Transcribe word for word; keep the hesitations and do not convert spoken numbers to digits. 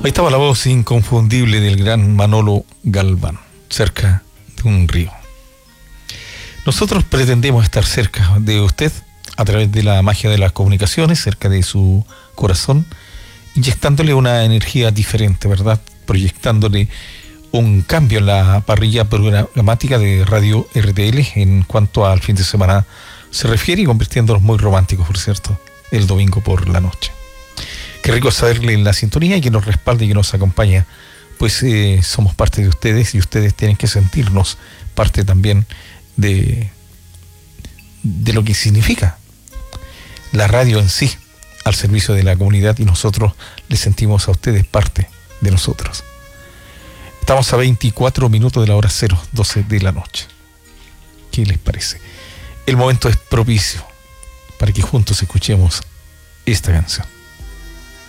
Ahí estaba la voz inconfundible del gran Manolo Galván, cerca de un río. Nosotros pretendemos estar cerca de usted a través de la magia de las comunicaciones, cerca de su corazón, inyectándole una energía diferente, ¿verdad? Proyectándole un cambio en la parrilla programática de Radio R T L en cuanto al fin de semana se refiere, y convirtiéndonos muy románticos, por cierto, el domingo por la noche. Qué rico saberle en la sintonía y que nos respalde y que nos acompaña, pues eh, somos parte de ustedes y ustedes tienen que sentirnos parte también de, de lo que significa la radio en sí, al servicio de la comunidad, y nosotros les sentimos a ustedes parte de nosotros. Estamos a veinticuatro minutos de la hora cero, doce de la noche. ¿Qué les parece? El momento es propicio para que juntos escuchemos esta canción.